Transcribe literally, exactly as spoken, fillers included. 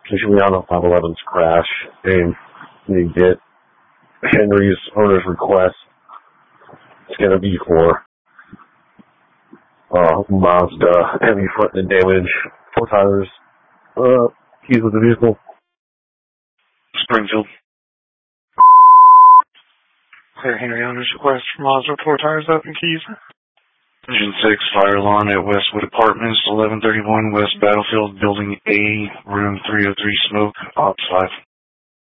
usually on a five eleven's crash, and you get Henry's owner's request. It's going to be for uh, Mazda, heavy front end damage, four tires, uh, keys with the vehicle. Springfield. Clear Henry owner's request for Mazda, four tires up and keys. Engine six, fire alarm at Westwood Apartments, eleven thirty-one West Battlefield, Building A, Room three oh three, smoke, Ops five.